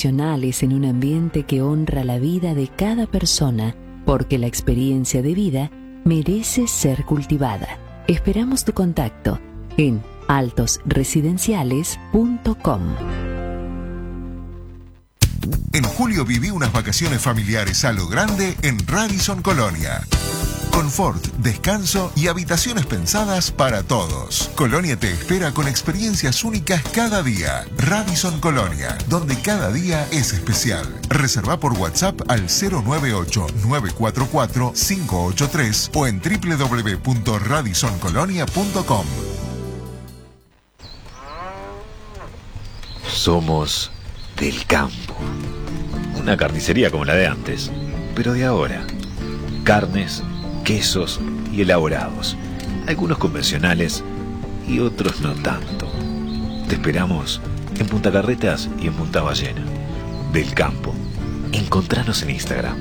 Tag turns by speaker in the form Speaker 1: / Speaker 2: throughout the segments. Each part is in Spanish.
Speaker 1: profesionales en un ambiente que honra la vida de cada persona, porque la experiencia de vida merece ser cultivada. Esperamos tu contacto en altosresidenciales.com.
Speaker 2: En julio viví unas vacaciones familiares a lo grande en Radisson Colonia. Confort, descanso y habitaciones pensadas para todos. Colonia te espera con experiencias únicas cada día. Radisson Colonia, donde cada día es especial. Reserva por WhatsApp al 098-944-583 o en www.radissoncolonia.com.
Speaker 3: Somos del campo. Una carnicería como la de antes, pero de ahora. Carnes, quesos y elaborados. Algunos convencionales y otros no tanto. Te esperamos en Punta Carretas y en Punta Ballena. Del campo. Encontranos en Instagram.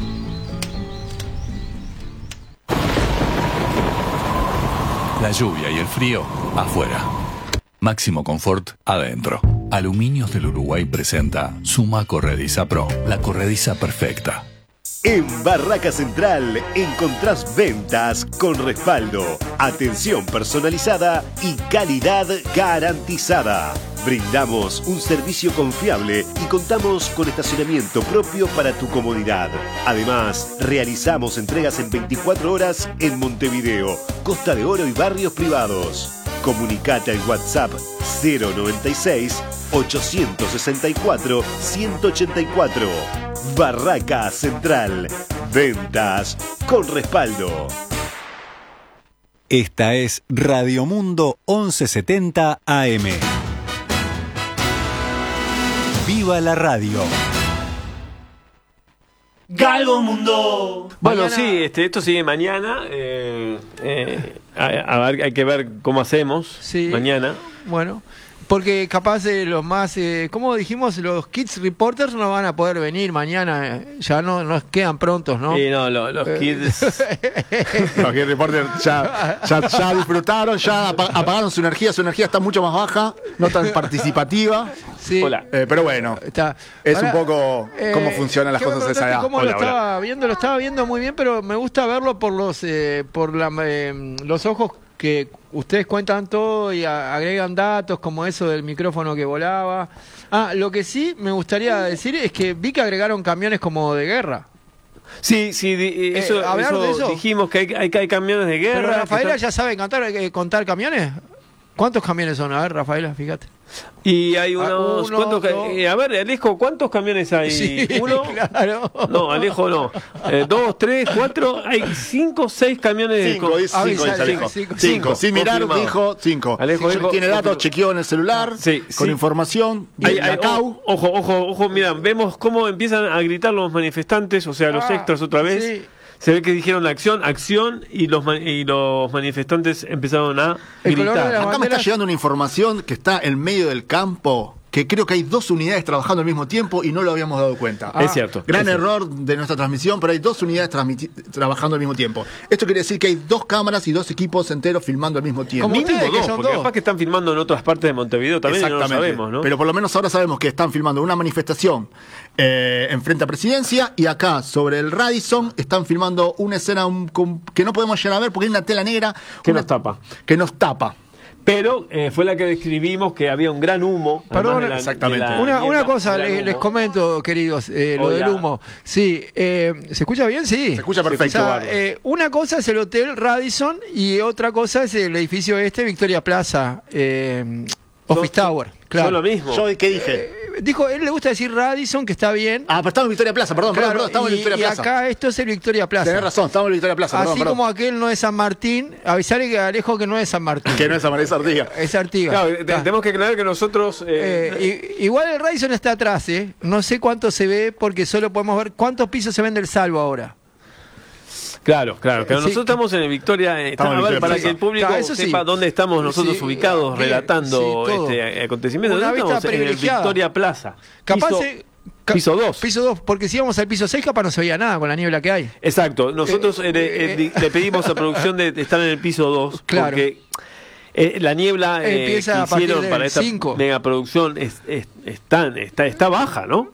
Speaker 4: La lluvia y el frío afuera. Máximo confort adentro. Aluminios del Uruguay presenta Suma Corrediza Pro, la corrediza perfecta.
Speaker 5: En Barraca Central encontrás ventas con respaldo, atención personalizada y calidad garantizada. Brindamos un servicio confiable y contamos con estacionamiento propio para tu comodidad. Además, realizamos entregas en 24 horas en Montevideo, Costa de Oro y barrios privados. Comunicate al WhatsApp 096-864-184. Barraca Central. Ventas con respaldo.
Speaker 6: Esta es Radio Mundo 1170 AM. ¡Viva la radio!
Speaker 7: Galgo Mundo.
Speaker 8: Bueno,
Speaker 7: Mañana...
Speaker 8: sí, esto sigue mañana. A ver, hay que ver cómo hacemos mañana.
Speaker 7: Bueno, porque capaz los más, como dijimos, los Kids Reporters no van a poder venir mañana. Ya no nos quedan prontos, ¿no?
Speaker 8: Sí, no, los Kids.
Speaker 9: Los Kids Reporters ya disfrutaron, ya apagaron su energía está mucho más baja, no tan participativa.
Speaker 7: Sí.
Speaker 8: Hola.
Speaker 9: Pero bueno, es un poco cómo funcionan las cosas de esa edad.
Speaker 7: ¿Cómo lo estaba viendo muy bien, pero me gusta verlo por los ojos que ustedes cuentan todo y agregan datos como eso del micrófono que volaba. Lo que sí me gustaría decir es que vi que agregaron camiones como de guerra.
Speaker 8: Sí, eso dijimos que hay camiones de guerra.
Speaker 7: Pero Rafaela ya sabe contar camiones. ¿Cuántos camiones son? A ver, Rafaela, fíjate.
Speaker 8: Y hay unos cuantos. A ver, Alejo, ¿cuántos camiones hay?
Speaker 7: Sí,
Speaker 8: ¿Uno?
Speaker 7: Claro.
Speaker 8: No, Alejo no. 2, 3, 4. Hay 5, 6 camiones.
Speaker 9: 5. Sin mirar, dijo 5.
Speaker 8: Alejo
Speaker 9: tiene datos, chequeó en el celular, con información.
Speaker 8: Ojo, mira, vemos cómo empiezan a gritar los manifestantes, o sea, los extras otra vez. Sí. Se ve que dijeron acción, y los manifestantes empezaron a gritar.
Speaker 9: Acá me está llegando una información que está en medio del campo, que creo que hay 2 unidades trabajando al mismo tiempo y no lo habíamos dado cuenta.
Speaker 8: Es cierto.
Speaker 9: Gran error de nuestra transmisión, pero hay 2 unidades trabajando al mismo tiempo. Esto quiere decir que hay 2 cámaras y 2 equipos enteros filmando al mismo tiempo.
Speaker 8: Mínimo 2, porque capaz que están filmando en otras partes de Montevideo también y no lo sabemos, ¿no?
Speaker 9: Pero por lo menos ahora sabemos que están filmando una manifestación en frente a Presidencia, y acá sobre el Radisson están filmando una escena que no podemos llegar a ver porque hay una tela negra
Speaker 8: que nos tapa. Pero fue la que describimos, que había un gran humo.
Speaker 7: Perdón, exactamente. Una cosa les comento, queridos, lo del humo. Sí, ¿se escucha bien? Sí.
Speaker 9: Se escucha perfecto.
Speaker 7: O sea, una cosa es el Hotel Radisson y otra cosa es el edificio Victoria Plaza, Office Tower. Claro.
Speaker 8: Son lo mismo.
Speaker 9: ¿Yo qué dije?
Speaker 7: Dijo, él le gusta decir Radisson, que está bien.
Speaker 9: Pero estamos en Victoria Plaza, perdón, estamos en Victoria Plaza.
Speaker 7: Y acá esto es el Victoria Plaza.
Speaker 9: Tenés razón, estamos en Victoria Plaza,
Speaker 7: Así como aquel no es San Martín, avisarle que Alejo que no es San Martín.
Speaker 9: Que no es San Martín, es Artigas.
Speaker 7: Es Artigas.
Speaker 8: Claro, tenemos que aclarar que nosotros...
Speaker 7: igual el Radisson está atrás, no sé cuánto se ve, porque solo podemos ver cuántos pisos se ven del Salvo ahora.
Speaker 8: Claro, pero nosotros estamos en el Victoria, para que el público sepa dónde estamos nosotros ubicados, bien, relatando este acontecimiento.
Speaker 7: Una vista
Speaker 8: estamos en el Victoria Plaza.
Speaker 7: Capaz
Speaker 8: piso 2.
Speaker 7: Piso 2, porque si íbamos al piso 6 capaz no se veía nada con la niebla que hay.
Speaker 8: Exacto, nosotros le pedimos a producción de estar en el piso 2,
Speaker 7: claro,
Speaker 8: porque la niebla que hicieron para esta megaproducción está baja, ¿no?